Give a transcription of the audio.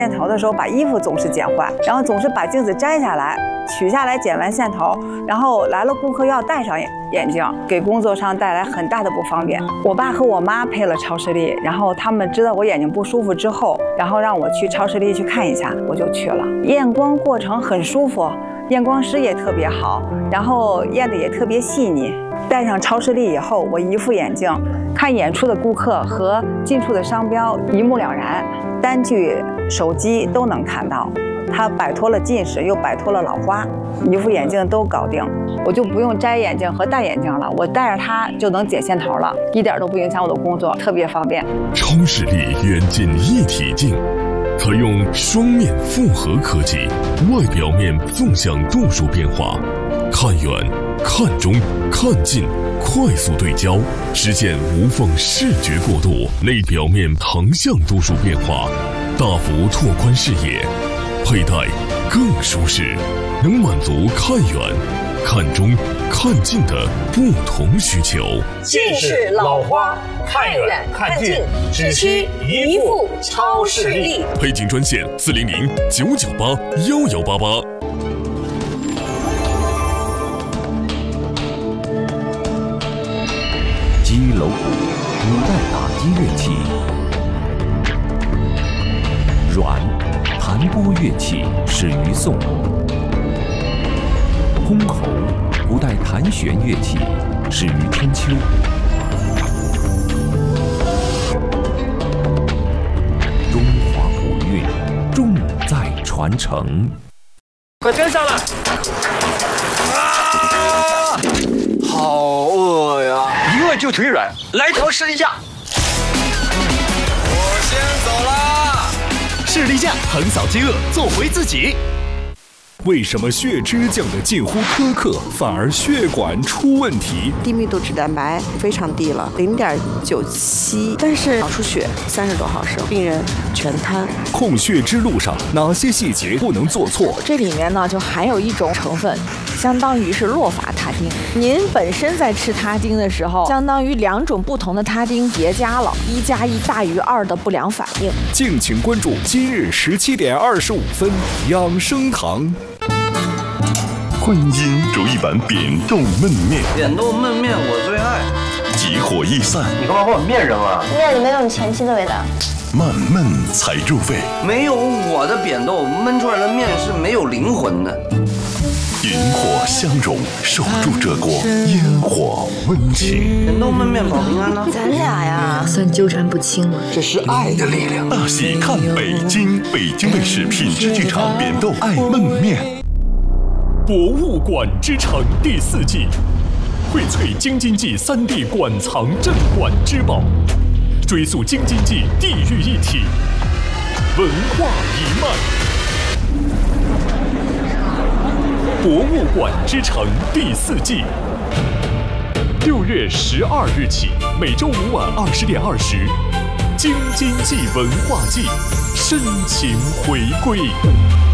线头的时候把衣服总是剪坏，然后总是把镜子摘下来，取下来剪完线头，然后来了顾客要戴上眼镜，给工作上带来很大的不方便。我爸和我妈配了超视力，然后他们知道我眼睛不舒服之后，然后让我去超视力去看一下，我就去了。验光过程很舒服，验光师也特别好，然后验的也特别细腻。戴上超视力以后，我一副眼镜，看远处的顾客和近处的商标一目了然，单据、手机都能看到。它摆脱了近视，又摆脱了老花，一副眼镜都搞定，我就不用摘眼镜和戴眼镜了，我戴着它就能剪线头了，一点都不影响我的工作，特别方便。 超视力远近一体镜，采用双面复合科技，外表面纵向度数变化，看远、看中、看近，快速对焦，实现无缝视觉过渡；内表面横向度数变化，大幅拓宽视野，佩戴更舒适，能满足看远、看中、看近的不同需求。 近视、老花、看远、看近，只需一副超视力。 配镜专线400-998-1188。 击楼鼓，古代打击乐器；阮，弹拨乐器，始于宋；箜篌，古代弹弦乐器，始于春秋。中华古韵，重在传承。 快跟上来！啊，好饿呀！一饿就腿软，来条士力架。 我先走啦！ 士力架横扫饥饿，做回自己。为什么血脂降得近乎苛刻，反而血管出问题？ 低密度脂蛋白非常低了，0.97，但是脑出血30多毫升，病人全瘫。 控血脂路上哪些细节不能做错？ 这里面呢就含有一种成分，相当于是洛法他汀。您本身在吃他汀的时候，相当于2种不同的他汀叠加了，1+1大于2的不良反应。 敬请关注今日17点25分，养生堂。 欢迎煮一碗扁豆焖面， 扁豆焖面我最爱， 急火易散。 你干嘛把我面扔了？ 面里面有你前妻的味道。 慢焖才入味， 没有我的扁豆焖出来的面是没有灵魂的。 银火相融，守住这锅烟火温情。 扁豆焖面保平安呢？ 咱俩呀，算纠缠不清了。 这是爱的力量。 大戏看北京，北京卫视品质剧场扁豆爱焖面。博物馆之城第4季，荟萃京津冀3D 馆藏镇馆之宝，追溯京津冀地域一体文化一脉。博物馆之城第4季，6月12日起，每周5晚20点20，京津冀文化季深情回归。